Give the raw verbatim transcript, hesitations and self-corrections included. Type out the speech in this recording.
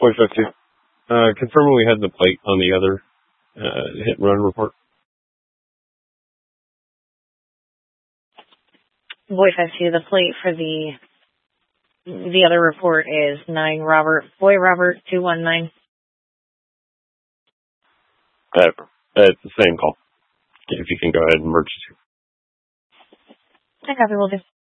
Point five two. Uh, confirming we had the plate on the other uh, hit and run report. Boy five two, the plate for the the other report is nine Robert Boy Robert two one nine. Uh, it's the same call. If you can go ahead and merge the two. I copy, will do.